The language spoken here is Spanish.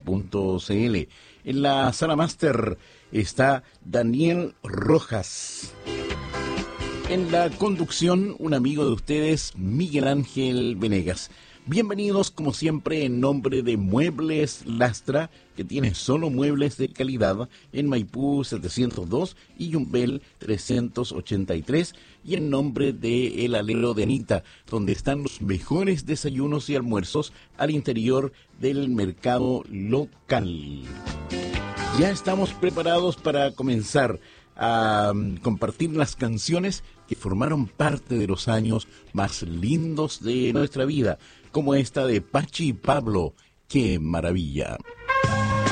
En la sala máster está Daniel Rojas. En la conducción, un amigo de ustedes, Miguel Ángel Venegas. Bienvenidos, como siempre, en nombre de Muebles Lastra, que tiene solo muebles de calidad en Maipú 702 y Yumbel 383, y en nombre de El Alero de Anita, donde están los mejores desayunos y almuerzos al interior del mercado local. Ya estamos preparados para comenzar a compartir las canciones que formaron parte de los años más lindos de nuestra vida, como esta de Pachi y Pablo. ¡Qué maravilla!